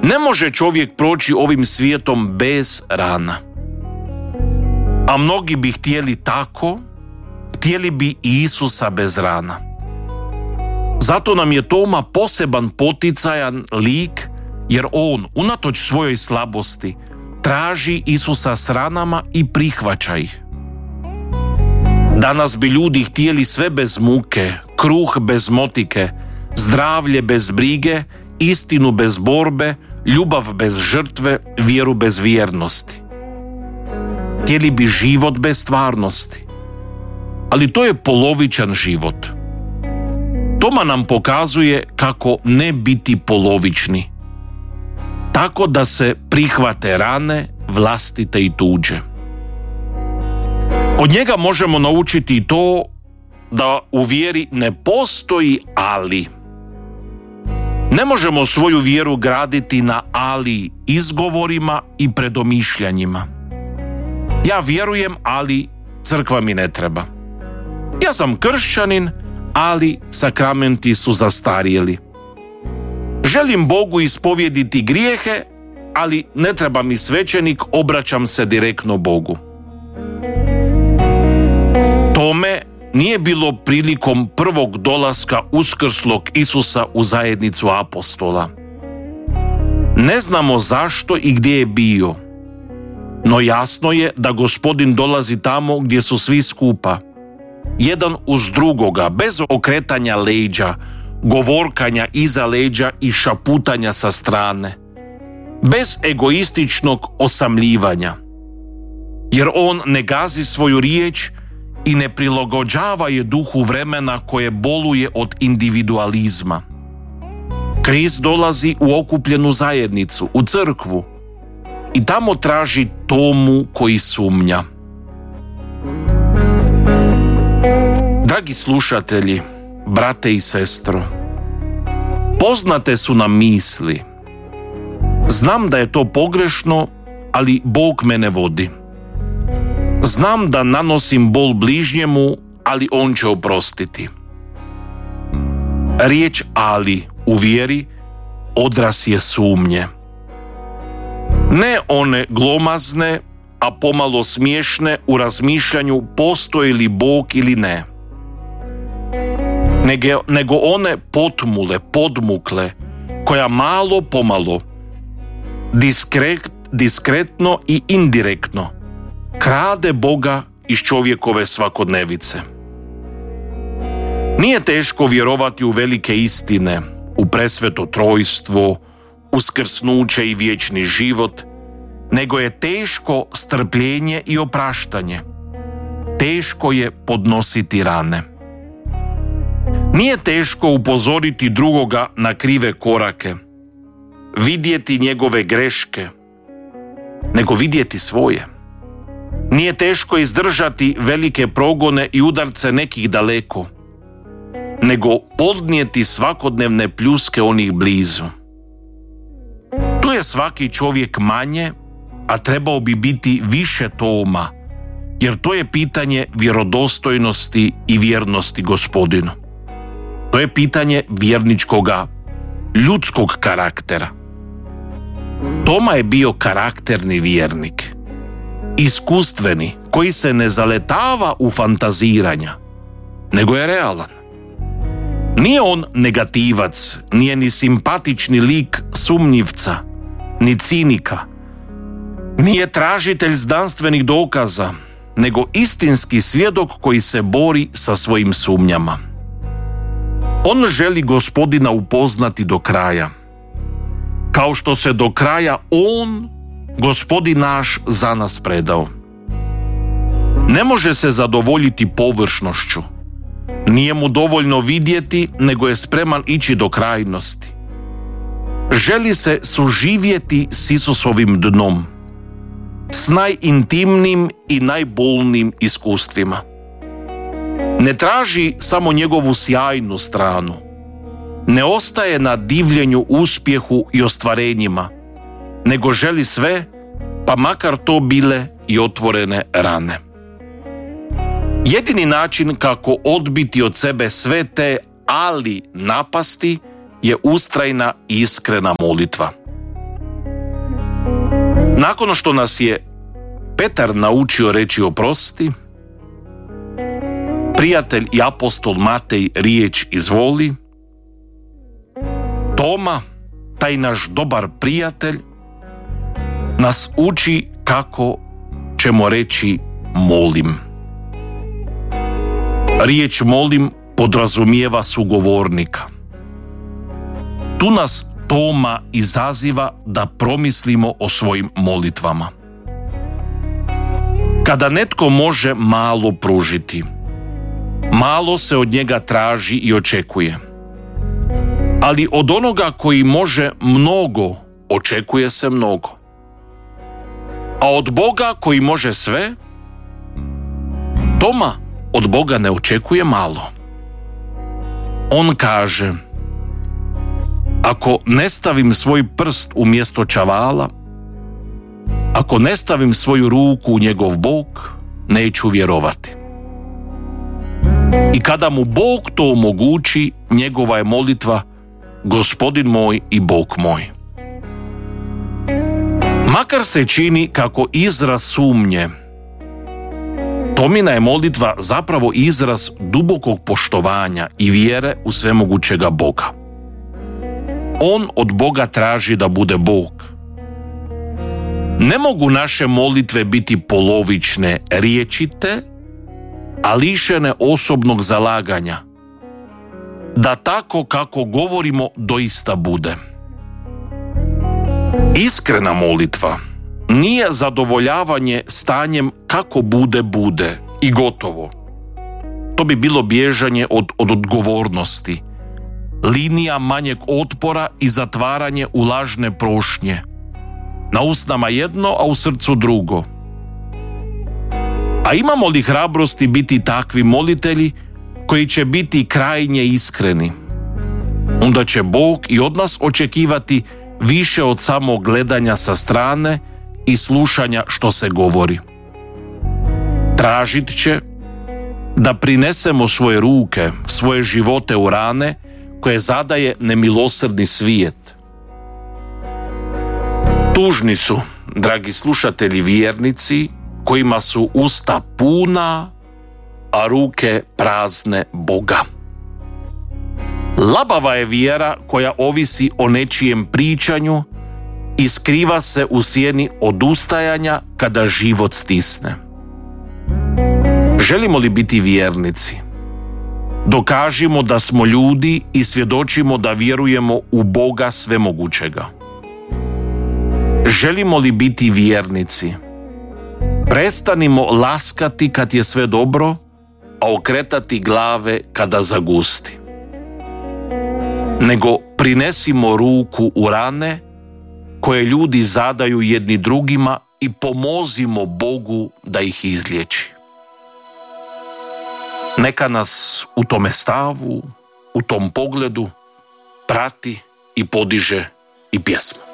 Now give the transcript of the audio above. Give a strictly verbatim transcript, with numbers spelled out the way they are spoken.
Ne može čovjek proći ovim svijetom bez rana. A mnogi bi htjeli tako, htjeli bi i Isusa bez rana. Zato nam je Toma poseban poticajan lik, jer on, unatoč svojoj slabosti, traži Isusa s ranama i prihvaća ih. Danas bi ljudi htjeli sve bez muke, kruh bez motike, zdravlje bez brige, istinu bez borbe, ljubav bez žrtve, vjeru bez vjernosti. Htjeli bi život bez stvarnosti. Ali to je polovičan život. Toma nam pokazuje kako ne biti polovični. Tako da se prihvate rane, vlastite i tuđe. Od njega možemo naučiti to da u vjeri ne postoji ali. Ne možemo svoju vjeru graditi na ali izgovorima i predomišljanjima. Ja vjerujem, ali crkva mi ne treba. Ja sam kršćanin, ali sakramenti su zastarjeli. Želim Bogu ispovjediti grijehe, ali ne treba mi svećenik, obraćam se direktno Bogu. Tome nije bilo prilikom prvog dolaska uskrslog Isusa u zajednicu apostola. Ne znamo zašto i gdje je bio, no jasno je da Gospodin dolazi tamo gdje su svi skupa, jedan uz drugoga, bez okretanja leđa, govorkanja iza leđa i šaputanja sa strane, bez egoističnog osamljivanja. Jer on ne gazi svoju riječ i ne prilagođava je duhu vremena koje boluje od individualizma. Krist dolazi u okupljenu zajednicu, u crkvu, i tamo traži Tomu koji sumnja. Dragi slušatelji, brate i sestro, poznate su nam misli. Znam da je to pogrešno, ali Bog mene vodi. Znam da nanosim bol bližnjemu, ali on će oprostiti. Riječ ali u vjeri odraz je sumnje. Ne one glomazne, a pomalo smiješne u razmišljanju postoji li Bog ili ne. Nego, nego one potmule, podmukle, koja malo pomalo, diskret, diskretno i indirektno krade Boga iz čovjekove svakodnevice. Nije teško vjerovati u velike istine, u presveto trojstvo, uskrsnuće i vječni život, nego je teško strpljenje i opraštanje. Teško je podnositi rane. Nije teško upozoriti drugoga na krive korake, vidjeti njegove greške, nego vidjeti svoje. Nije teško izdržati velike progone i udarce nekih daleko, nego podnijeti svakodnevne pljuske onih blizu. Tu je svaki čovjek manje, a trebao bi biti više Toma, jer to je pitanje vjerodostojnosti i vjernosti Gospodinu. To je pitanje vjerničkoga, ljudskog karaktera. Toma je bio karakterni vjernik, iskustveni, koji se ne zaletava u fantaziranja, nego je realan. Nije on negativac, nije ni simpatični lik sumnjivca, ni cinika, nije tražitelj znanstvenih dokaza, nego istinski svjedok koji se bori sa svojim sumnjama. On želi Gospodina upoznati do kraja, kao što se do kraja on, Gospodin naš, za nas predao. Ne može se zadovoljiti površnošću. Nije mu dovoljno vidjeti, nego je spreman ići do krajnosti. Želi se suživjeti s Isusovim dnom, s najintimnim i najbolnijim iskustvima. Ne traži samo njegovu sjajnu stranu. Ne ostaje na divljenju, uspjehu i ostvarenjima, nego želi sve, pa makar to bile i otvorene rane. Jedini način kako odbiti od sebe sve te ali napasti je ustrajna i iskrena molitva. Nakon što nas je Petar naučio reći oprosti, prijatelj i apostol Matej riječ izvoli, Toma, taj naš dobar prijatelj, nas uči kako ćemo reći molim. Riječ molim podrazumijeva sugovornika. Tu nas Toma izaziva da promislimo o svojim molitvama. Kada netko može malo pružiti, malo se od njega traži i očekuje. Ali od onoga koji može mnogo, očekuje se mnogo. A od Boga koji može sve, Toma od Boga ne očekuje malo. On kaže, ako ne stavim svoj prst umjesto čavala, ako ne stavim svoju ruku u njegov bok, neću vjerovati. I kada mu Bog to omogući, njegova je molitva Gospodin moj i Bog moj. Makar se čini kako izraz sumnje, Tomina je molitva zapravo izraz dubokog poštovanja i vjere u svemogućega Boga. On od Boga traži da bude Bog. Ne mogu naše molitve biti polovične, riječite, a lišene osobnog zalaganja, da tako kako govorimo doista bude. Iskrena molitva nije zadovoljavanje stanjem kako bude, bude i gotovo. To bi bilo bježanje od, od odgovornosti, linija manjeg otpora i zatvaranje u lažne prošnje. Na usnama jedno, a u srcu drugo. A imamo li hrabrosti biti takvi molitelji koji će biti krajnje iskreni? Onda će Bog i od nas očekivati više od samog gledanja sa strane i slušanja što se govori. Tražit će da prinesemo svoje ruke, svoje živote u rane koje zadaje nemilosrdni svijet. Tužni su, dragi slušatelji, vjernici kojima su usta puna, a ruke prazne Boga. Labava je vjera koja ovisi o nečijem pričanju i skriva se u sjeni odustajanja kada život stisne. Želimo li biti vjernici? Dokažimo da smo ljudi i svjedočimo da vjerujemo u Boga svemogućega. Želimo li biti vjernici? Prestanimo laskati kad je sve dobro, a okretati glave kada zagusti. Nego prinesimo ruku u rane koje ljudi zadaju jedni drugima i pomozimo Bogu da ih izliječi. Neka nas u tome stavu, u tom pogledu prati i podiže i pjesma.